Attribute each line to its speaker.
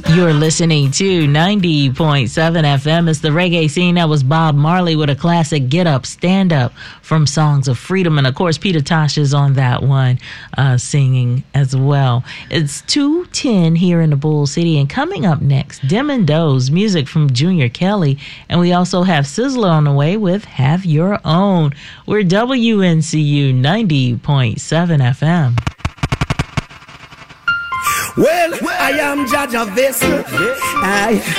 Speaker 1: You're listening to 90.7 FM. It's the reggae scene. That was Bob Marley with a classic Get Up, Stand Up from Songs of Freedom. And of course, Peter Tosh is on that one, singing as well. It's 2:10 here in the Bull City. And coming up next, Dim and Doze, music from Junior Kelly. And we also have Sizzler on the way with Have Your Own. We're WNCU 90.7 FM.
Speaker 2: Well, I am judge of this.